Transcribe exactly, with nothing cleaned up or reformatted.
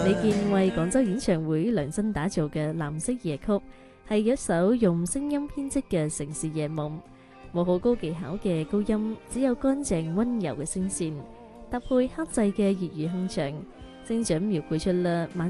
李健為廣州演唱會量身打造嘅《藍色夜曲》，係一首用聲音編織嘅城市夜夢，冇好高技巧嘅高音，只有乾淨溫柔嘅聲線，搭配克制嘅粵語哼唱，精準描繪出啦晚